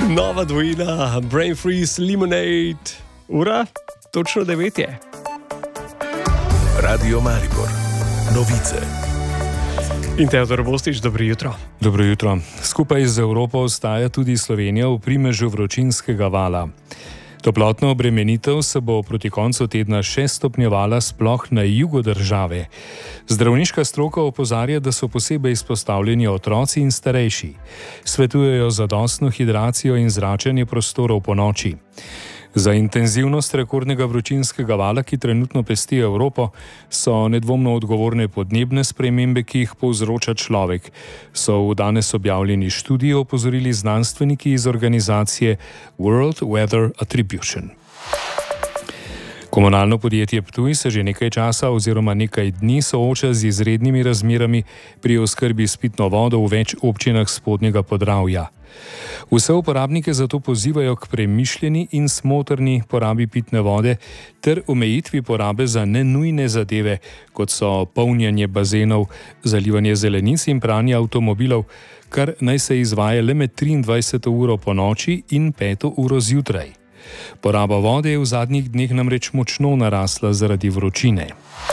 Nova dvojina, Brain Freeze, Lemonade. Ura, točno 9 je. Radio Maribor, novice. In Teodor Bostič, dobro jutro. Dobro jutro. Skupaj z Evropo ostaja tudi Slovenija v primežu vročinskega vala. Toplotna obremenitev se bo proti koncu tedna še stopnjevala sploh na jugu države. Zdravniška stroka opozarja, da so posebej izpostavljeni otroci in starejši. Svetujejo zadostno hidracijo in zračenje prostorov ponoči. Za intenzivnost rekordnega vročinskega vala, ki trenutno pesti Evropo, so nedvomno odgovorne podnebne spremembe, ki jih povzroča človek, so v danes objavljeni študiji opozorili znanstveniki iz organizacije World Weather Attribution. Komunalno podjetje Ptuj se že nekaj časa oziroma nekaj dni sooča z izrednimi razmerami pri oskrbi s pitno vodo v več občinah Spodnjega Podravja. Vse uporabnike zato pozivajo k premišljeni in smotrni porabi pitne vode ter omejitvi porabe za nenujne zadeve, kot so polnjenje bazenov, zalivanje zelenic in pranje avtomobilov, kar naj se izvaja le med 23. uro po noči in 5. uro zjutraj. Poraba vode je v zadnjih dneh namreč močno narasla zaradi vročine.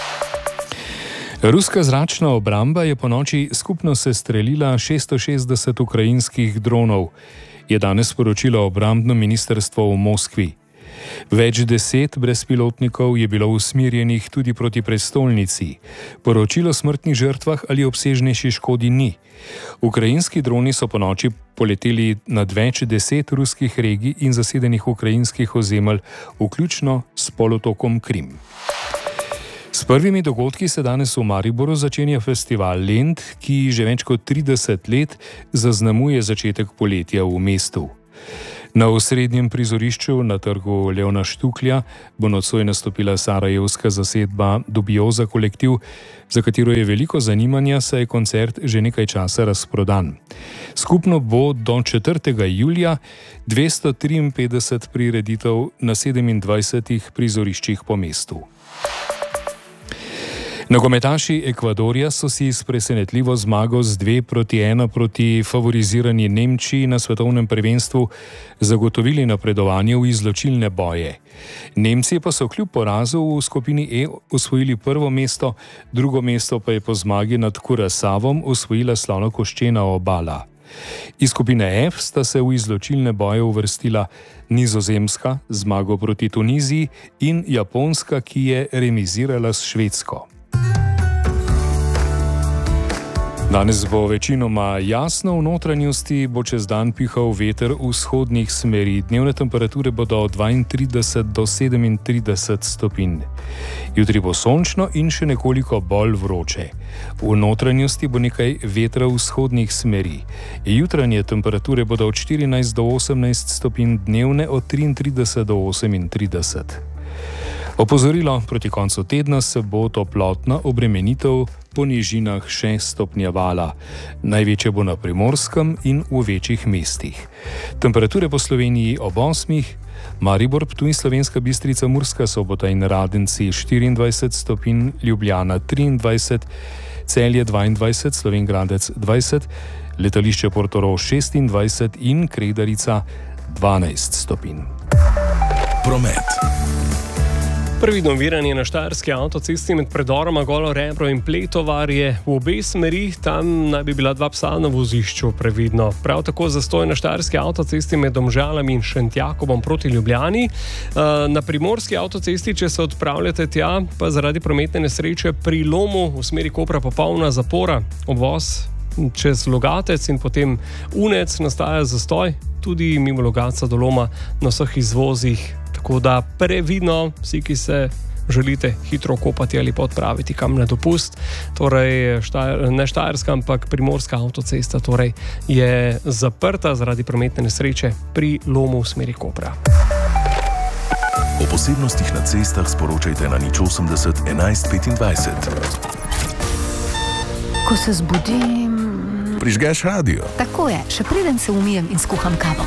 Ruska zračna obramba je ponoči skupno sestrelila 660 ukrajinskih dronov, je danes sporočilo obrambno ministrstvo v Moskvi. Več 10 brezpilotnikov je bilo usmerjenih tudi proti prestolnici. Poročilo o smrtnih žrtvah ali obsežnejši škodi ni. Ukrajinski droni so ponoči poleteli nad več 10 ruskih regij in zasedenih ukrajinskih ozemelj, vključno s polotokom Krim. S prvimi dogodki se danes v Mariboru začenja festival Lent, ki že več kot 30 let zaznamuje začetek poletja v mestu. Na osrednjem prizorišču na trgu Leona Štuklja bo nocoj nastopila sarajevska zasedba Dubioza kolektiv, za katero je veliko zanimanja, saj je koncert že nekaj časa razprodan. Skupno bo do 4. julija 253 prireditev na 27 prizoriščih po mestu. Nogometaši Ekvadorja so si s presenetljivo zmago z 2-1 proti favorizirani Nemčiji na svetovnem prvenstvu zagotovili napredovanje v izločilne boje. Nemci pa so kljub porazu v skupini E osvojili prvo mesto, drugo mesto pa je po zmagi nad Kurasavom osvojila Slonokoščena obala. Iz skupine F sta se v izločilne boje uvrstila Nizozemska z zmago proti Tuniziji in Japonska, ki je remizirala s Švedsko. Danes bo večinoma jasno, v notranjosti bo čez dan pihal veter vzhodnih smeri. Dnevne temperature bodo od 32 do 37 stopinj. Jutri bo sončno in še nekoliko bolj vroče. V notranjosti bo nekaj vetra vzhodnih smeri. Jutranje temperature bodo od 14 do 18 stopinj, dnevne od 33 do 38. Opozorilo, proti koncu tedna se bo toplotna obremenitev po nižinah še stopnjevala. Največje bo na Primorskem in v večjih mestih. Temperature po Sloveniji ob 8, Maribor, Ptuj, Slovenska Bistrica, Murska Sobota in Radenci 24 stopinj, Ljubljana 23, Celje 22, Slovenj Gradec 20, letališče Portorož 26 in Kredarica 12 stopinj. Promet. Previdno viranje na štajerski avtocesti med predoroma Golo Rebro in Pletovar je v obe smeri, tam naj bi bila 2 psa na vozišču, previdno. Prav tako zastoj na štajerski avtocesti med Domžalami in Šentjakobom proti Ljubljani. Na primorski avtocesti, če se odpravljate tja, pa zaradi prometne nesreče pri lomu v smeri Kopra popolna zapora, obvoz čez Logatec in potem Unec nastaja zastoj, tudi mimo Logatca do Loma na vseh izvozih. Tako da previdno, vsi, ki se želite hitro kopati ali pa odpraviti kam na dopust, torej ne štajerska, ampak primorska avtocesta torej je zaprta zaradi prometne nesreče pri lomu v smeri Kopra. O posebnostih na cestah sporočajte na 080 11 25. Ko se zbudim... Prižgeš radio. Tako je, še preden se umijem in skuham kavo.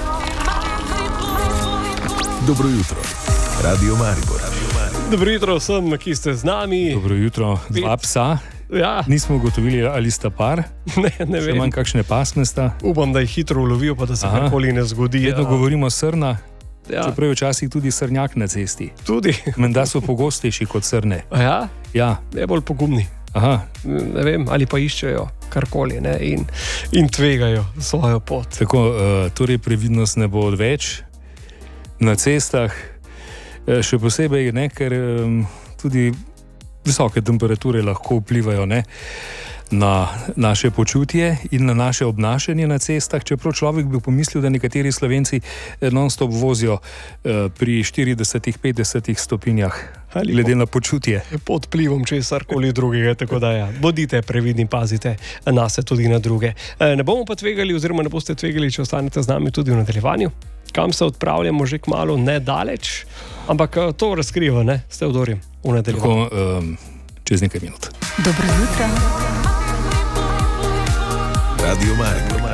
Dobro jutro. Radio Maribor. Dobro jutro vsem, ki ste z nami. Dobro jutro. 2 psa Ja. Nismo ugotovili, ali sta par. Ne vem. Manj kakšne pasme sta. Upam, da jih hitro ulovijo, pa da se karkoli ne zgodi. Vedno govorimo srna. Ja. Čeprav je včasih tudi srnjak na cesti. Tudi. Menda so pogostejši kot srne. Ja? Ja. Ne bolj pogumni. Aha. Ne vem, ali pa iščejo karkoli in tvegajo svojo pot. Tako, torej previdnost ne bo odveč na cestah, še posebej, ne, ker tudi visoke temperature lahko vplivajo, ne, na naše počutje in na naše obnašanje na cestah, čeprav človek bi pomislil, da nekateri Slovenci non-stop vozijo pri 40-50 stopinjah, glede na počutje. Pod vplivom česarkoli drugega, tako da ja, bodite previdni, pazite na se tudi na druge. Ne bomo pa tvegali, oziroma ne boste tvegali, če ostanete z nami tudi v nadaljevanju. Kam se odpravljamo že kmalu nedaleč, ampak to razkriva, ne, s Teodorjem v nadaljevanju. Tako, čez nekaj minut. Dobro jutro. Radio Maribor.